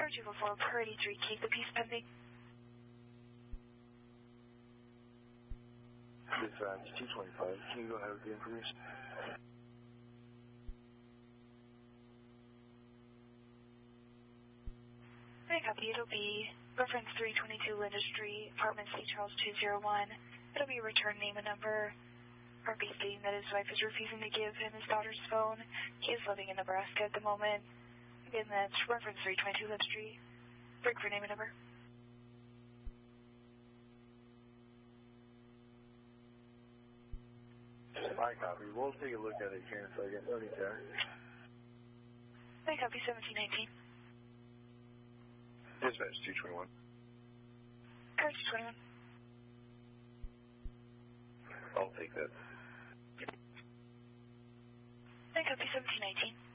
Tower 244 per 83, keep the peace pending. Dispatch 225, can you go ahead with the information? Hey, copy. It'll be reference 322 Linda Street, apartment C. Charles 201. It'll be return name and number. RP stating that his wife is refusing to give him his daughter's phone. He is living in Nebraska at the moment. Again, that's reference 322 Linda Street. Break for name and number. My copy. We'll take a look at it here in a second. No need there. Hey, copy. 1719. Dispatch 221. Car 221. I'll take that. Hey, copy. 1719.